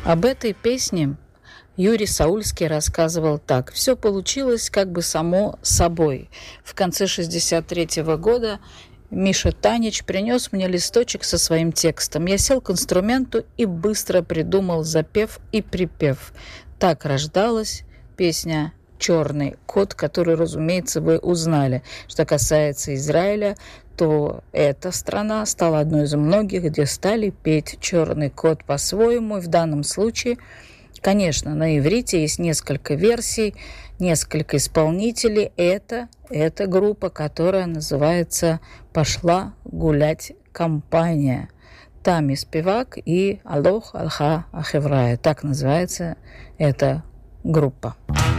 Об этой песне Юрий Саульский рассказывал так. Все получилось как бы само собой. В конце 1963 года Миша Танич принес мне листочек со своим текстом. Я сел к инструменту и быстро придумал запев и припев. Так рождалась песня «Черный кот», которую, разумеется, вы узнали. Что касается Израиля, то эта страна стала одной из многих, где стали петь «Черный кот» по-своему. И в данном случае, конечно, на иврите есть несколько версий, несколько исполнителей. Это группа, которая называется «Пошла гулять компания». Тами Спивак и Алох Алха Ахеврая. Так называется эта группа.